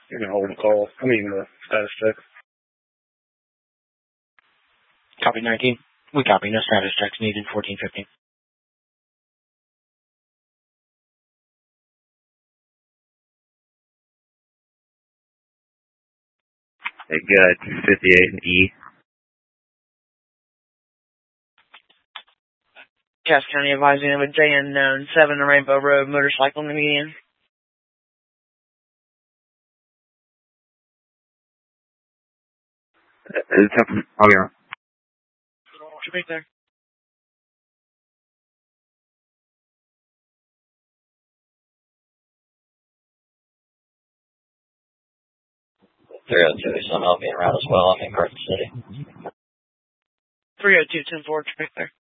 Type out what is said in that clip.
You're going to hold the call. I mean, the status check. Copy 19. We copy. No status checks needed. 1415. Hey, good. 58 and E. Cass County advising of a J unknown 7 Rainbow Road motorcycle in the median. It's happening. Oh, yeah. Should be there. So I'm being around as well. I'm in Garden City. 302-10-4, Traffic there.